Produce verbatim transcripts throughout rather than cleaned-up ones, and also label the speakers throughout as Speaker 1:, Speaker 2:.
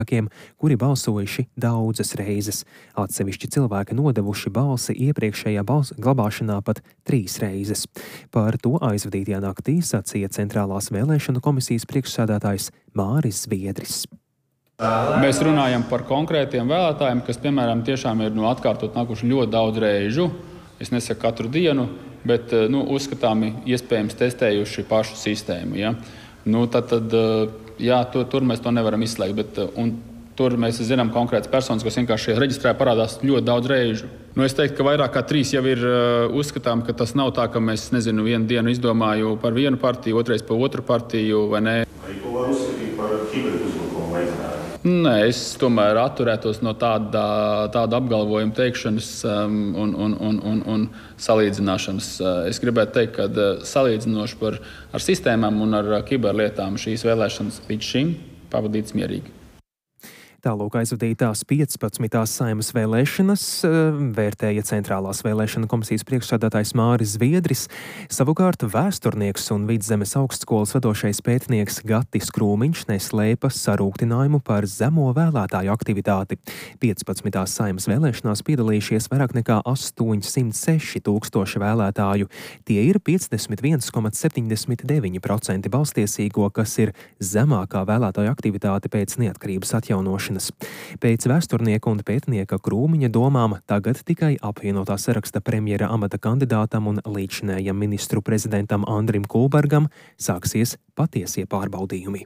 Speaker 1: kuri balsojuši daudzas reizes. Atsevišķi cilvēki nodevuši balsi iepriekšējā balsu glabāšanā pat trīs reizes. Par to aizvadītajā naktī sacīja Centrālās vēlēšanu komisijas priekšsēdētājs Māris Zviedris.
Speaker 2: Mēs runājam par konkrētiem vēlētājiem, kas, piemēram, tiešām ir nu, atkārtot nākuši ļoti daudz reižu. Es nesaku katru dienu, bet nu, uzskatāmi iespējams testējuši pašu sistēmu. Ja? Nu, tad, tad, jā, tur, tur mēs to nevaram izslēgt, bet un tur mēs zinām konkrētas personas, kas vienkārši reģistrē parādās ļoti daudz reižu. Nu, es teiktu, ka vairāk kā trīs jau ir uzskatām, ka tas nav tā, ka mēs, nezinu, vienu dienu izdomāju par vienu partiju, otrais par otru partiju, vai ne?
Speaker 3: Vai to var uzskatīt par kiberuzbrukumu vai ne?
Speaker 2: Nē, es tomēr atturētos no tāda, tāda apgalvojuma teikšanas um, un, un, un, un, un salīdzināšanas. Es gribētu teikt, ka salīdzinoši par, ar sistēmām un ar kiberlietām šīs vēlēšanas līdz šim pavadītas mierīgi.
Speaker 1: Tālūk aizvadītās piecpadsmitās Saeimas vēlēšanas vērtēja Centrālās vēlēšanu komisijas priekšsēdētājs Māris Zviedris. Savukārt vēsturnieks un Vidzemes augstskolas vadošais pētnieks Gatis Krūmiņš neslēpa sarūktinājumu par zemo vēlētāju aktivitāti. piecpadsmitās Saeimas vēlēšanās piedalījušies vairāk nekā astoņsimt seši tūkstoši vēlētāju. Tie ir piecdesmit viens komats septiņdesmit deviņi procenti balstiesīgo, kas ir zemākā vēlētāju aktivitāte pēc neatkarības atjaunošanas. Pēc vēsturnieka un pētnieka Krūmiņa domām tagad tikai apvienotā saraksta premjera amata kandidātam un līdzinējam ministru prezidentam Andrim Kulbergam sāksies patiesie pārbaudījumi.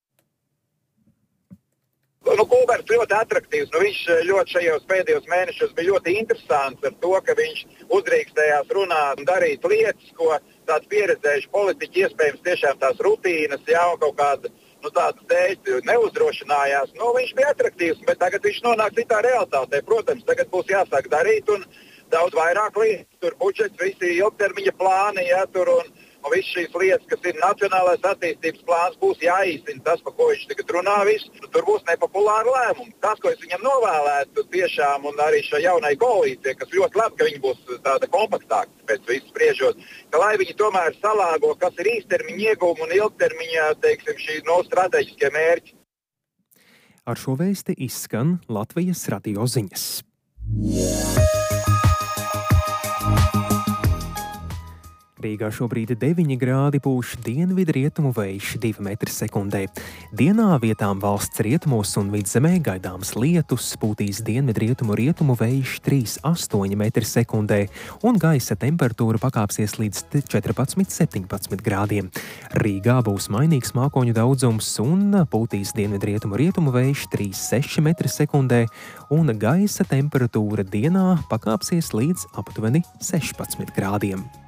Speaker 4: Nu, Kulbergs ļoti atraktīvs. Nu, viņš ļoti šajos pēdējos mēnešos bija ļoti interesants ar to, ka viņš uzdrīkstējās runāt un darīt lietas, ko tāds pieredzējuši politiķi iespējams tiešām tās rutīnas, jā, un kaut kāda nu, tādas dēļ neuzdrošinājās. Nu, viņš bija atraktīvs, bet tagad viņš nonāk citā realitātē. Protams, tagad būs jāsāk darīt un daudz vairāk lietas. Tur budžets, visi ilgtermiņa plāni, jā, tur un, un viss šīs lietas, kas ir nacionālais attīstības plāns, būs jāīstina tas, par ko viņš tagad runā visu. Tur būs nepopulāri lēmumi. Tas, ko es viņam novēlētu tiešām un arī šai jaunai koalīcijai, kas ļoti labi, ka viņi būs tāda kompaktāka pēc visu spriežot, ka lai viņi tomēr salāgo, kas ir īstermiņa ieguvumi un ilgtermiņa, teiksim, šī no strateģiskie mērķi.
Speaker 1: Ar šo vēsti izskan Latvijas radio ziņas. Rīgā šobrīd deviņi grādi, pūš dienvidu rietumu vējš divi metri sekundē. Dienā vietām valsts rietumos un vidzemē gaidāms lietus, pūtīs dienvidu rietumu rietumu vējš trīs astoņi metri sekundē, un gaisa temperatūra pakāpsies līdz četrpadsmit septiņpadsmit grādiem. Rīgā būs mainīgs mākoņu daudzums un pūtīs dienvidu rietumu rietumu vējš trīs seši metri sekundē, un gaisa temperatūra dienā pakāpsies līdz aptuveni sešpadsmit grādiem.